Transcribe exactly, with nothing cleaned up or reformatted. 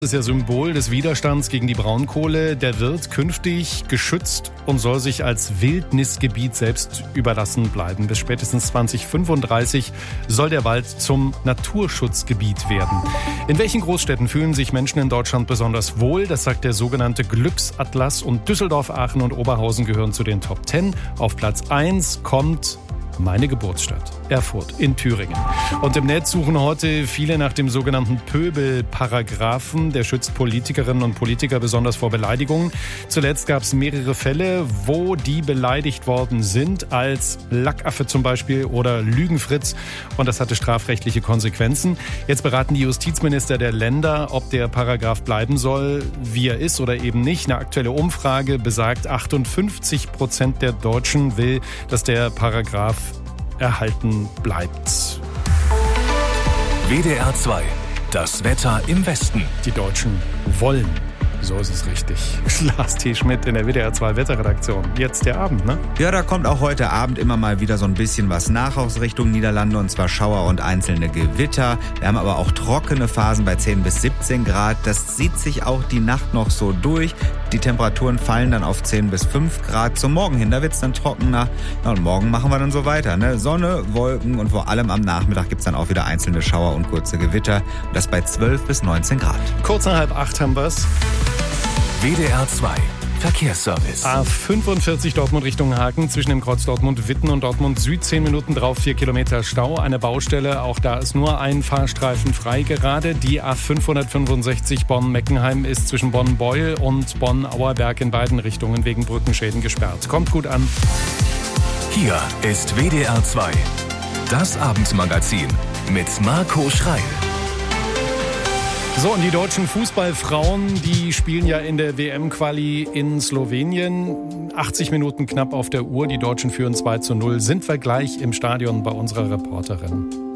Das ist ja Symbol des Widerstands gegen die Braunkohle. Der wird künftig geschützt und soll sich als Wildnisgebiet selbst überlassen bleiben. Bis spätestens zwanzig fünfunddreißig soll der Wald zum Naturschutzgebiet werden. In welchen Großstädten fühlen sich Menschen in Deutschland besonders wohl? Das sagt der sogenannte Glücksatlas. Und Düsseldorf, Aachen und Oberhausen gehören zu den Top Ten. Auf Platz eins kommt meine Geburtsstadt, Erfurt in Thüringen. Und im Netz suchen heute viele nach dem sogenannten Pöbel-Paragraphen. Der schützt Politikerinnen und Politiker besonders vor Beleidigungen. Zuletzt gab es mehrere Fälle, wo die beleidigt worden sind, als Lackaffe zum Beispiel oder Lügenfritz. Und das hatte strafrechtliche Konsequenzen. Jetzt beraten die Justizminister der Länder, ob der Paragraph bleiben soll, wie er ist oder eben nicht. Eine aktuelle Umfrage besagt, achtundfünfzig Prozent der Deutschen will, dass der Paragraph erhalten bleibt. W D R zwei. Das Wetter im Westen. Die Deutschen wollen. So ist es richtig. Lars T. Schmidt in der W D R zwei Wetterredaktion. Jetzt der Abend, ne? Ja, da kommt auch heute Abend immer mal wieder so ein bisschen was nach aus Richtung Niederlande, und zwar Schauer und einzelne Gewitter. Wir haben aber auch trockene Phasen bei zehn bis siebzehn Grad. Das zieht sich auch die Nacht noch so durch. Die Temperaturen fallen dann auf zehn bis fünf Grad. Zum Morgen hin, da wird's dann trockener. Ja, und morgen machen wir dann so weiter, ne? Sonne, Wolken und vor allem am Nachmittag gibt's dann auch wieder einzelne Schauer und kurze Gewitter. Und das bei zwölf bis neunzehn Grad. Kurz nach halb acht haben wir's. W D R zwei. Verkehrsservice. A fünfundvierzig Dortmund Richtung Haken zwischen dem Kreuz Dortmund-Witten und Dortmund Süd. Zehn Minuten drauf, vier Kilometer Stau. Eine Baustelle, auch da ist nur ein Fahrstreifen frei gerade. Die A fünfhundertfünfundsechzig Bonn-Meckenheim ist zwischen Bonn-Beuel und Bonn-Auerberg in beiden Richtungen wegen Brückenschäden gesperrt. Kommt gut an. Hier ist W D R zwei. Das Abendmagazin mit Marco Schreil. So, und die deutschen Fußballfrauen, die spielen ja in der W M-Quali in Slowenien. achtzig Minuten knapp auf der Uhr. Die Deutschen führen zwei zu null. Sind wir gleich im Stadion bei unserer Reporterin.